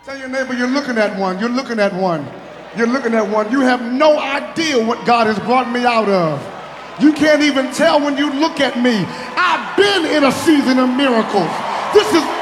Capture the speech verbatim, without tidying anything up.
Tell your neighbor you're looking at one. You're looking at one. You're looking at one. You have no idea what God has brought me out of. You can't even tell when you look at me. I've been in a season of miracles. This is